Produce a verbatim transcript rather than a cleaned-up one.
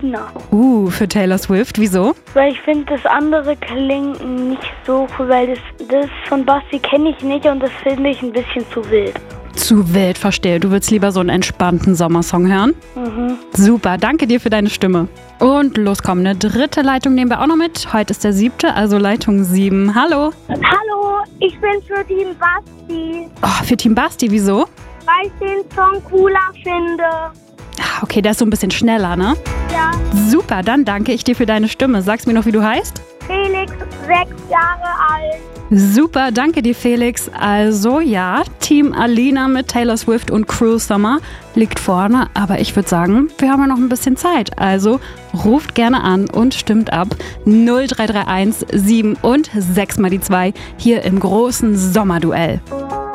Alina. Uh, für Taylor Swift, wieso? Weil ich finde, das andere klingt nicht so cool, weil das, das von Basti kenne ich nicht und das finde ich ein bisschen zu wild. Zu wild, verstehe. Du würdest lieber so einen entspannten Sommersong hören? Mhm. Super, danke dir für deine Stimme. Und los, komm, eine dritte Leitung nehmen wir auch noch mit. Heute ist der siebte, also Leitung sieben. Hallo. Hallo, ich bin für Team Basti, Oh, für Team Basti, wieso? weil ich den Song cooler finde. Ah, okay, der ist so ein bisschen schneller, ne? Ja, Super, dann danke ich dir für deine Stimme. Sagst mir noch, wie du heißt? Felix, sechs Jahre alt. Super, danke dir, Felix. Also ja, Team Alina mit Taylor Swift und Cruel Summer liegt vorne, aber ich würde sagen, wir haben ja noch ein bisschen Zeit. Also ruft gerne an und stimmt ab. null drei drei eins sieben und sechs mal die zwei hier im großen Sommerduell.